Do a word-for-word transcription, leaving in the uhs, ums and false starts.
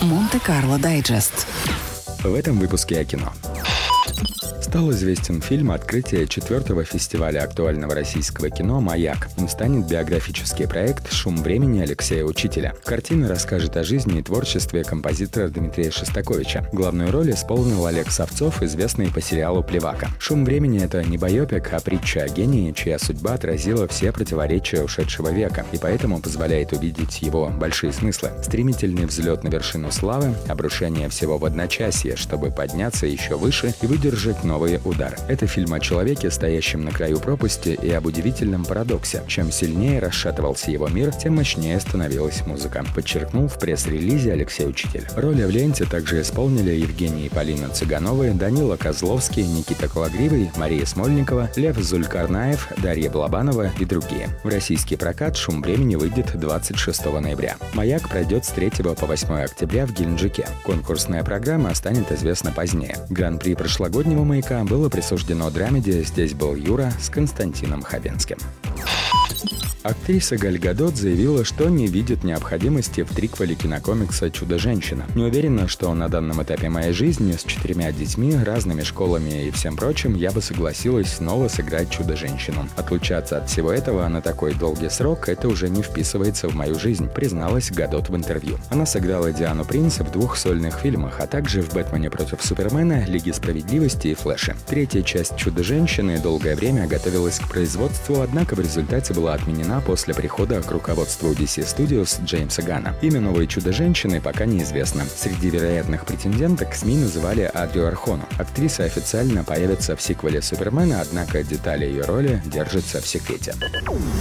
Монте-Карло Дайджест. В этом выпуске о кино. Стал известен фильм «Открытие четвертого фестиваля актуального российского кино «Маяк». Им станет биографический проект «Шум времени» Алексея Учителя. Картина расскажет о жизни и творчестве композитора Дмитрия Шостаковича. Главную роль исполнил Олег Савцов, известный по сериалу «Плевака». «Шум времени» — это не байопик, а притча о гении, чья судьба отразила все противоречия ушедшего века, и поэтому позволяет увидеть его большие смыслы. Стремительный взлет на вершину славы, обрушение всего в одночасье, чтобы подняться еще выше и выдержать новый удар. Это фильм о человеке, стоящем на краю пропасти, и об удивительном парадоксе. Чем сильнее расшатывался его мир, тем мощнее становилась музыка, подчеркнул в пресс-релизе Алексей Учитель. Роли в ленте также исполнили Евгений и Полина Цыгановы, Данила Козловский, Никита Кологривый, Мария Смольникова, Лев Зулькарнаев, Дарья Блабанова и другие. В российский прокат «Шум времени» выйдет двадцать шестого ноября. «Маяк» пройдет с третьего по восьмое октября в Геленджике. Конкурсная программа станет известна позднее. Гран-при прошлогоднего «Маяка» было присуждено драмеди «Здесь был Юра» с Константином Хабенским. Актриса Галь Гадот заявила, что не видит необходимости в триквеле кинокомикса «Чудо-женщина». Не уверена, что на данном этапе моей жизни с четырьмя детьми, разными школами и всем прочим я бы согласилась снова сыграть Чудо-женщину. Отлучаться от всего этого на такой долгий срок — это уже не вписывается в мою жизнь, призналась Гадот в интервью. Она сыграла Диану Принц в двух сольных фильмах, а также в «Бэтмене против Супермена», «Лиге справедливости» и «Флэше». Третья часть «Чудо-женщины» долгое время готовилась к производству, однако в результате была отменена после прихода к руководству ди си Studios Джеймса Ганна. Имя новой Чудо-женщины пока неизвестно. Среди вероятных претенденток СМИ называли Адрию Архону. Актриса официально появится в сиквеле Супермена, однако детали ее роли держатся в секрете.